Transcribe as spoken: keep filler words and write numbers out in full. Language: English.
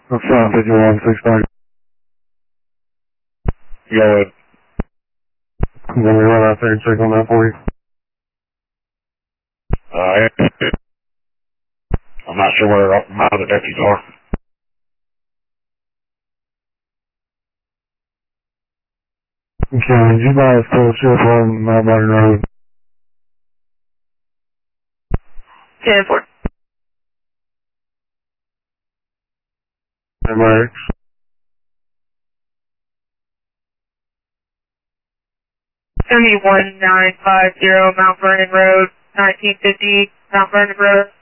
That's fine, fifty-one six nine. Go ahead. I'm going to run out there and check on that for you. Uh, I'm not sure where my other deputies are. Okay, did you buy a full shift on Mount Martin Road? ten four. Amerix. seventy-one nine five zero Mount Vernon Road, nineteen fifty Mount Vernon Road.